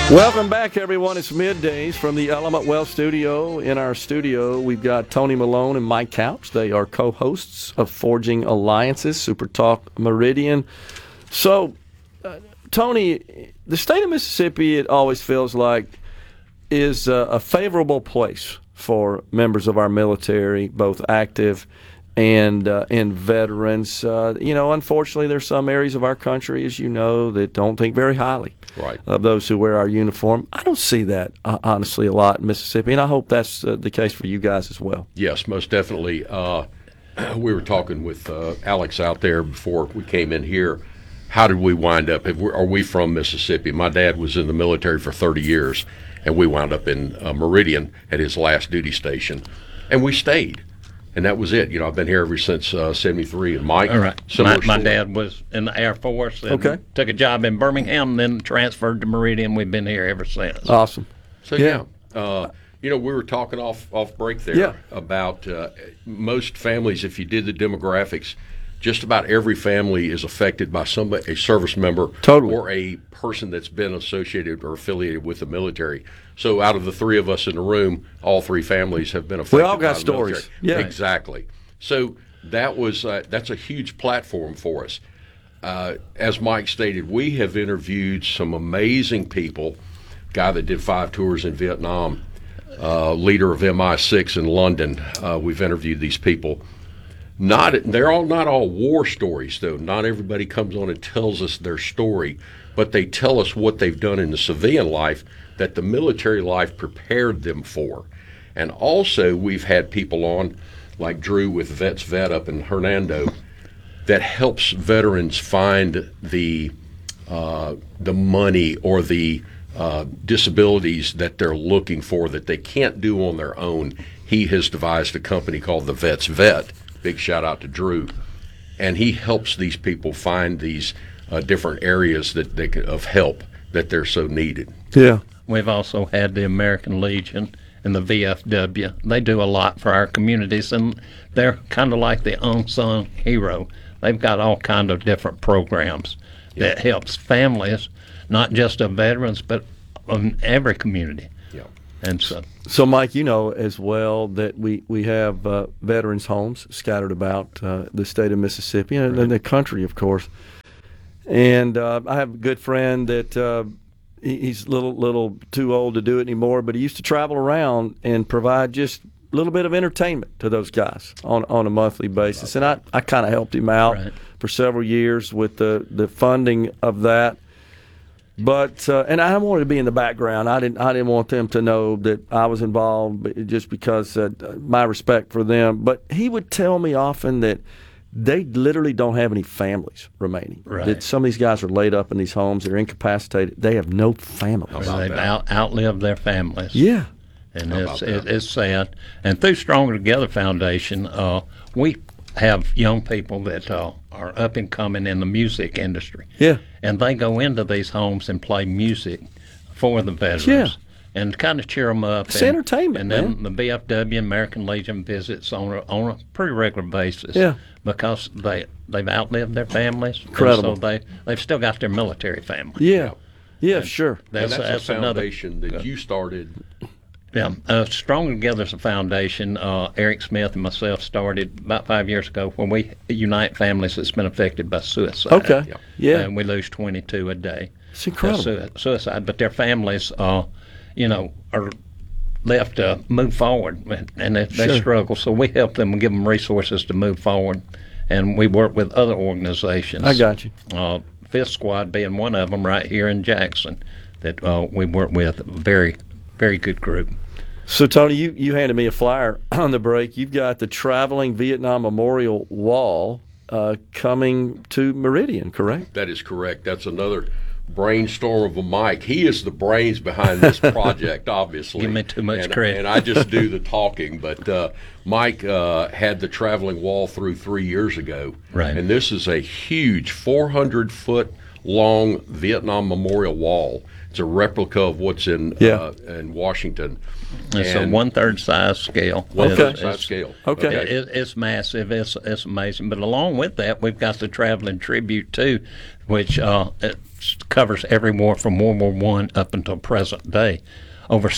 Welcome back, everyone. It's Middays from the Element Wealth Studio. In our studio, we've got Tony Malone and Mike Couch. They are co-hosts of Forging Alliances, Super Talk Meridian. So, Tony, the state of Mississippi, it always feels like, is a favorable place for members of our military, both active and veterans. Unfortunately, there's some areas of our country, as you know, that don't think very highly of those who wear our uniform. I don't see that, honestly, a lot in Mississippi, and I hope that's the case for you guys as well. Yes, most definitely. We were talking with Alex out there before we came in here. How did we wind up? Are we from Mississippi? My dad was in the military for 30 years, and we wound up in Meridian at his last duty station, and we stayed. And that was it. I've been here ever since '73. And Mike, all right. My dad was in the Air Force and took a job in Birmingham, then transferred to Meridian. We've been here ever since. Awesome. So we were talking off break there about most families. If you did the demographics, just about every family is affected by a service member or a person that's been associated or affiliated with the military. So out of the three of us in the room, all three families have been affected. We all got by stories. Military. Yeah, exactly. So that's a huge platform for us. As Mike stated, we have interviewed some amazing people. Guy that did 5 tours in Vietnam, leader of MI6 in London. We've interviewed these people. They're not all war stories, though. Not everybody comes on and tells us their story, but they tell us what they've done in the civilian life that the military life prepared them for. And also, we've had people on, like Drew with Vets Vet up in Hernando, that helps veterans find the money or the disabilities that they're looking for that they can't do on their own. He has devised a company called the Vets Vet. Big shout out to Drew. And he helps these people find these different areas of help that they're so needed. Yeah. We've also had the American Legion and the VFW. They do a lot for our communities, and they're kind of like the unsung hero. They've got all kind of different programs that helps families, not just of veterans, but in every community. Yeah. And so Mike, you know as well that we have veterans' homes scattered about the state of Mississippi and the country, of course. And I have a good friend that he's a little too old to do it anymore, but he used to travel around and provide just a little bit of entertainment to those guys on a monthly basis. And I kind of helped him out for several years with the funding of that. But and I wanted to be in the background. I didn't want them to know that I was involved, just because my respect for them. But he would tell me often that they literally don't have any families remaining. That some of these guys are laid up in these homes. They're incapacitated. They have no families. They've outlived their families. Yeah. And it's sad. And through Stronger Together Foundation, we have young people that are up and coming in the music industry. Yeah. And they go into these homes and play music for the veterans. Yeah. And kind of cheer them up. It's entertainment, and then the VFW, American Legion, visits on a pretty regular basis. Yeah. Because they've outlived their families. Incredible. And so they've still got their military family. Yeah. Yeah, sure. That's a foundation that you started. Yeah, Stronger Together is a foundation. Eric Smith and myself started about 5 years ago when we unite families that's been affected by suicide. Okay, yeah. And we lose 22 a day. It's incredible. Suicide, but their families, are left to move forward, and they struggle. So we help them and give them resources to move forward, and we work with other organizations. I got you. Fifth Squad being one of them right here in Jackson that we work with. Very, very good group. So, Tony, you handed me a flyer on the break. You've got the Traveling Vietnam Memorial Wall coming to Meridian, correct? That is correct. That's another brainstorm of a Mike. He is the brains behind this project, obviously. Give me too much credit. And I just do the talking. But Mike had the traveling wall through 3 years ago. Right. And this is a huge 400-foot long Vietnam Memorial Wall. It's a replica of what's in Washington. It's a 1/3 size scale. One-third size scale. Okay. It's massive. It's amazing. But along with that, we've got the traveling tribute too, which it covers every war from World War I up until present day. Over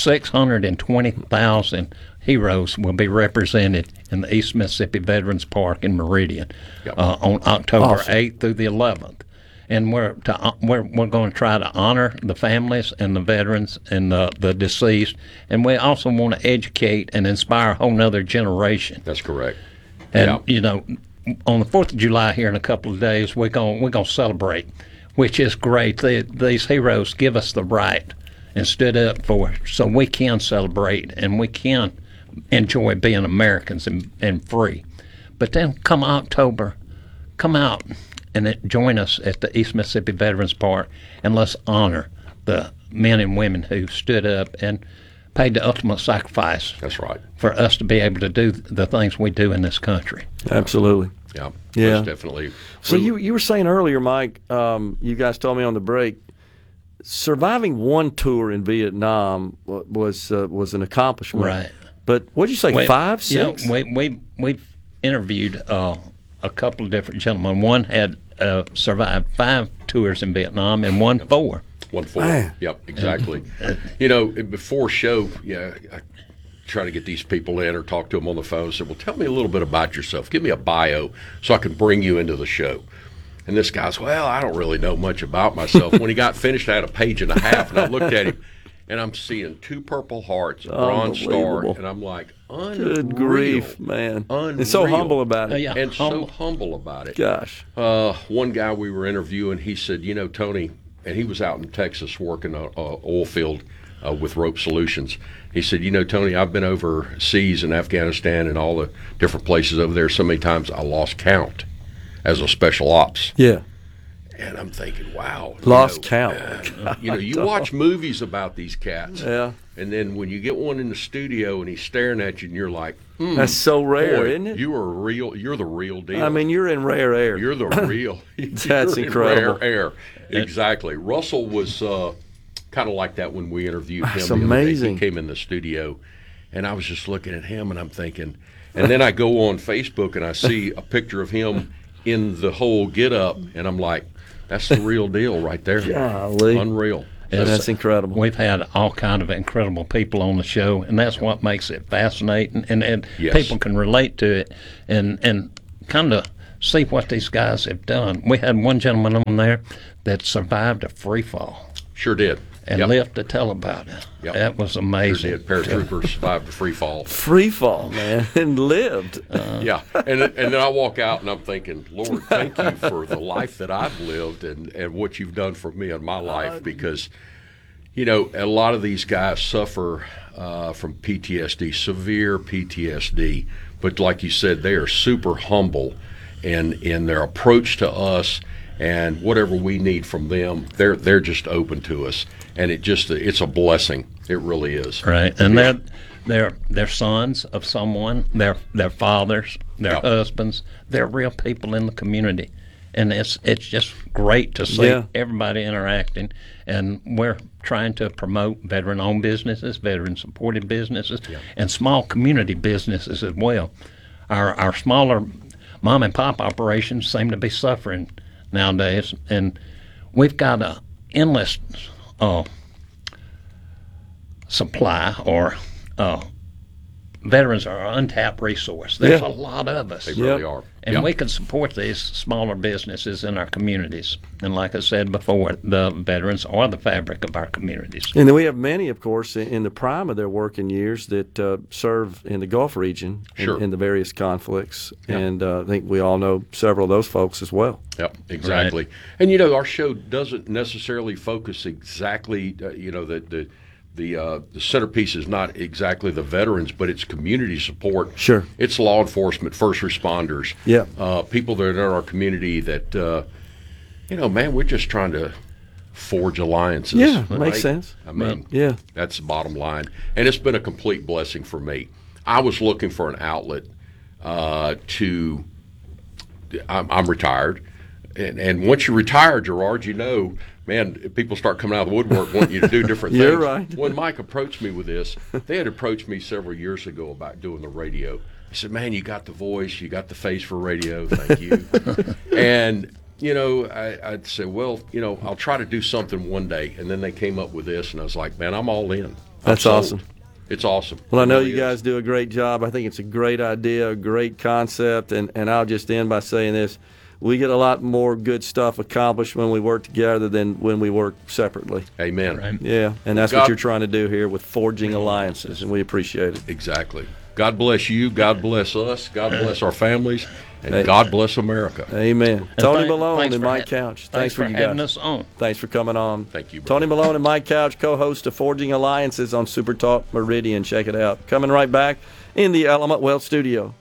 620,000 heroes will be represented in the East Mississippi Veterans Park in Meridian on October 8th through the 11th. And we're going to try to honor the families and the veterans and the deceased, and we also want to educate and inspire a whole nother generation. That's correct. And you know, on the 4th of July here in a couple of days, we're gonna celebrate, which is great. These heroes give us the right and stood up for us, so we can celebrate and we can enjoy being Americans and free. But then come October, come out and join us at the East Mississippi Veterans Park, and let's honor the men and women who stood up and paid the ultimate sacrifice. That's right. For us to be able to do the things we do in this country. Absolutely. Yeah. Yeah. Most definitely. So you were saying earlier, Mike, you guys told me on the break, surviving one tour in Vietnam was an accomplishment. Right. But what'd you say, 5, 6? Yeah, we've interviewed a couple of different gentlemen. One had survived 5 tours in Vietnam and one 4. 1/4. Man. Yep, exactly. You know, before show, I try to get these people in or talk to them on the phone. Say, well, tell me a little bit about yourself. Give me a bio so I can bring you into the show. And this guy's, well, I don't really know much about myself. When he got finished, I had a page and a half, and I looked at him, and I'm seeing 2 Purple Hearts, a Bronze Star, and I'm like, unreal. Good grief, man. Unreal. And so humble about it. Yeah. And so humble about it. Gosh. One guy we were interviewing, he said, you know, Tony, and he was out in Texas working an oil field with Rope Solutions. He said, you know, Tony, I've been overseas in Afghanistan and all the different places over there so many times I lost count as a special ops. Yeah. And I'm thinking, wow. Lost count. You know, you watch movies about these cats. Yeah. And then when you get one in the studio and he's staring at you and you're like, That's so rare, boy, isn't it? you're the real deal. I mean, you're in rare air. You're the real. That's you're incredible. In rare air. Exactly. Russell was kind of like that when we interviewed him. That's the other day. amazing. He came in the studio, and I was just looking at him, and I'm thinking, and then I go on Facebook and I see a picture of him in the whole get-up, and I'm like, that's the real deal right there. Golly. Unreal. That's incredible. We've had all kind of incredible people on the show, and that's what makes it fascinating. And Yes. people can relate to it and kind of see what these guys have done. We had one gentleman on there that survived a free fall Sure did. and lived to tell about it. Yep. That was Sure amazing. did. Paratrooper survived the free fall. Free fall, man, and lived. Yeah, and then I walk out and I'm thinking, Lord, thank you for the life that I've lived and what you've done for me in my life, because, you know, a lot of these guys suffer from PTSD, severe PTSD, but like you said, they are super humble in their approach to us, and whatever we need from them, they're just open to us, and it's a blessing. It really is. Right, and they're sons of someone. They're fathers. They're Yep. husbands. They're real people in the community, and it's just great to see Yeah. everybody interacting. And we're trying to promote veteran-owned businesses, veteran-supported businesses, and small community businesses as well. Our smaller mom and pop operations seem to be suffering nowadays, and we've got a endless supply, or veterans are an untapped resource. There's Yeah. a lot of us. They really are. And Yeah. we can support these smaller businesses in our communities. And like I said before, the veterans are the fabric of our communities. And then we have many, of course, in the prime of their working years that serve in the Gulf region Sure. in the various conflicts. Yeah. And I think we all know several of those folks as well. Yep, exactly. And you know, our show doesn't necessarily focus exactly. You know, the centerpiece is not exactly the veterans, but it's community support. Sure. It's law enforcement, first responders. Yeah. People that are in our community that, you know, man, we're just trying to forge alliances. Yeah, right? makes sense. I mean, Yeah. that's the bottom line. And it's been a complete blessing for me. I was looking for an outlet I'm retired. And once you retire, Gerard, man, people start coming out of the woodwork wanting you to do different things. You're right. When Mike approached me with this, they had approached me several years ago about doing the radio. He said, man, you got the voice, you got the face for radio, thank you. And, I'd say, well, I'll try to do something one day. And then they came up with this, and I was like, man, I'm all in. That's awesome. It's awesome. Well, I know really you guys do a great job. I think it's a great idea, a great concept, and I'll just end by saying this. We get a lot more good stuff accomplished when we work together than when we work separately. Amen. Right. Yeah, and that's what you're trying to do here with Forging Alliances, and we appreciate it. Exactly. God bless you. God bless us. God bless our families. And God bless America. Amen. And Tony Malone thanks and for Mike Couch. Thanks for you having guys. us on. Thanks for coming on. Thank you, brother. Tony Malone and Mike Couch, co-host of Forging Alliances on Super Talk Meridian. Check it out. Coming right back in the Element Wealth studio.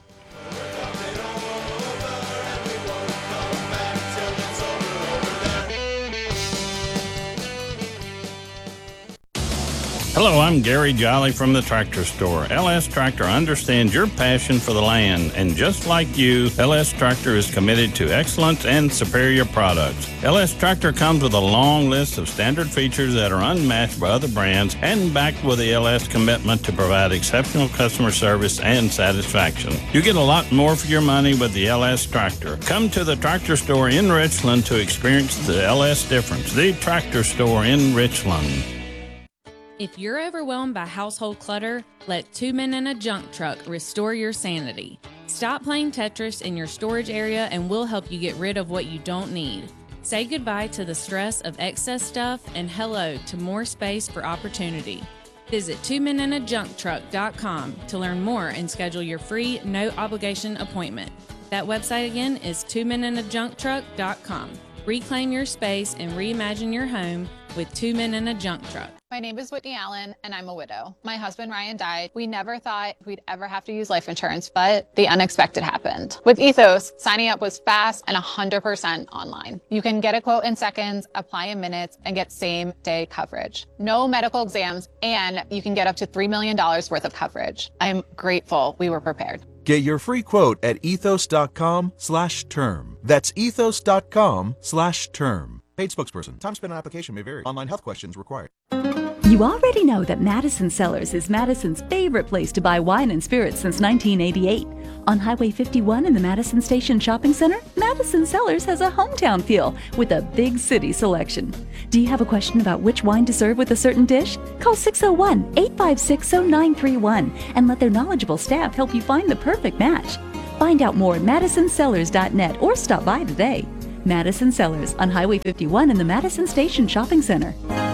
Hello, I'm Gary Jolly from the Tractor Store. LS Tractor understands your passion for the land, and just like you, LS Tractor is committed to excellence and superior products. LS Tractor comes with a long list of standard features that are unmatched by other brands and backed with the LS commitment to provide exceptional customer service and satisfaction. You get a lot more for your money with the LS Tractor. Come to the Tractor Store in Richland to experience the LS difference. The Tractor Store in Richland. If you're overwhelmed by household clutter, let Two Men and a Junk Truck restore your sanity. Stop playing Tetris in your storage area and we'll help you get rid of what you don't need. Say goodbye to the stress of excess stuff and hello to more space for opportunity. Visit twomenindajuncktruck.com to learn more and schedule your free, no-obligation appointment. That website again is twomenindajuncktruck.com. Reclaim your space and reimagine your home with Two Men and a Junk Truck. My name is Whitney Allen, and I'm a widow. My husband, Ryan, died. We never thought we'd ever have to use life insurance, but the unexpected happened. With Ethos, signing up was fast and 100% online. You can get a quote in seconds, apply in minutes, and get same-day coverage. No medical exams, and you can get up to $3 million worth of coverage. I'm grateful we were prepared. Get your free quote at ethos.com/term. That's ethos.com/term. Paid spokesperson. Time spent on application may vary. Online health questions required. You already know that Madison Cellars is Madison's favorite place to buy wine and spirits since 1988. On Highway 51 in the Madison Station Shopping Center, Madison Cellars has a hometown feel with a big city selection. Do you have a question about which wine to serve with a certain dish? Call 601-856-0931 and let their knowledgeable staff help you find the perfect match. Find out more at madisonsellars.net or stop by today. Madison Cellars on Highway 51 in the Madison Station Shopping Center.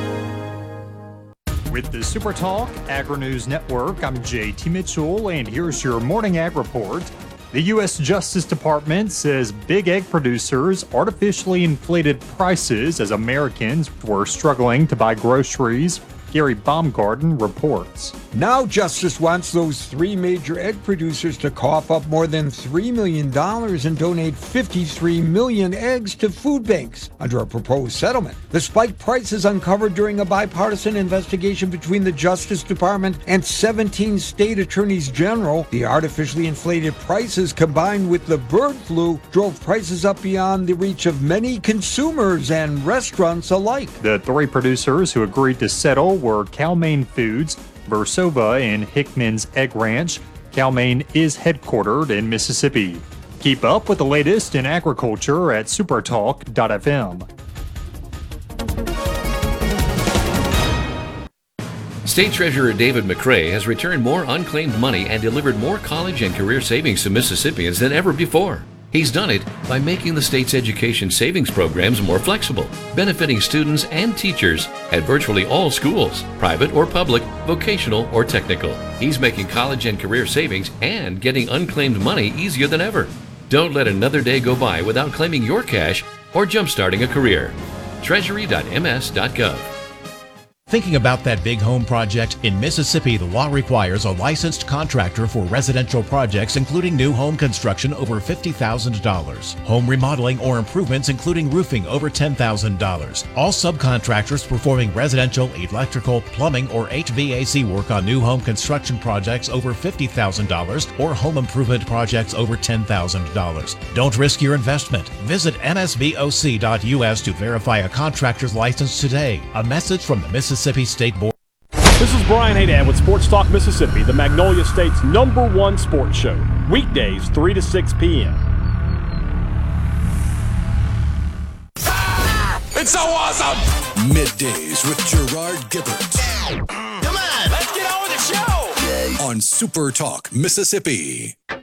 With the Super Talk Agri-News Network, I'm JT Mitchell, and here's your Morning Ag Report. The U.S. Justice Department says big egg producers artificially inflated prices as Americans were struggling to buy groceries. Gary Baumgarten reports. Now Justice wants those three major egg producers to cough up more than $3 million and donate 53 million eggs to food banks under a proposed settlement. The spiked prices uncovered during a bipartisan investigation between the Justice Department and 17 state attorneys general. The artificially inflated prices combined with the bird flu drove prices up beyond the reach of many consumers and restaurants alike. The three producers who agreed to settle were Cal-Maine Foods, Versova, and Hickman's Egg Ranch. Cal-Maine is headquartered in Mississippi. Keep up with the latest in agriculture at supertalk.fm. State Treasurer David McRae has returned more unclaimed money and delivered more college and career savings to Mississippians than ever before. He's done it by making the state's education savings programs more flexible, benefiting students and teachers at virtually all schools, private or public, vocational or technical. He's making college and career savings and getting unclaimed money easier than ever. Don't let another day go by without claiming your cash or jumpstarting a career. Treasury.ms.gov. Thinking about that big home project? In Mississippi, the law requires a licensed contractor for residential projects, including new home construction over $50,000, home remodeling or improvements, including roofing over $10,000. All subcontractors performing residential, electrical, plumbing, or HVAC work on new home construction projects over $50,000 or home improvement projects over $10,000. Don't risk your investment. Visit msboc.us to verify a contractor's license today. A message from the Mississippi State Board. This is Brian Haydad with Sports Talk Mississippi, the Magnolia State's #1 sports show. Weekdays 3 to 6 p.m. It's so awesome! Middays with Gerard Gibbert. Come on, let's get on with the show! On Super Talk Mississippi.